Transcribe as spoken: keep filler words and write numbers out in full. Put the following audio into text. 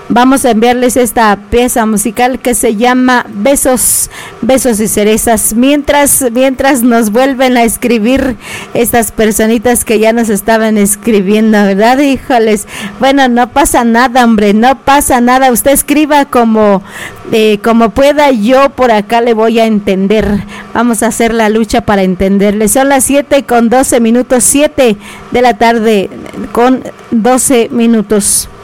vamos a enviarles esta pieza musical que se llama Besos, Besos y Cerezas. Mientras, mientras nos vuelven a escribir estas personitas que ya nos estaban escribiendo, ¿verdad? Híjoles, bueno, no pasa nada, hombre, no pasa nada. Usted escriba como, eh, como pueda, yo por acá le voy a entender. Vamos a hacer la lucha para entenderle. Son las siete con doce minutos, siete de la tarde con doce minutos.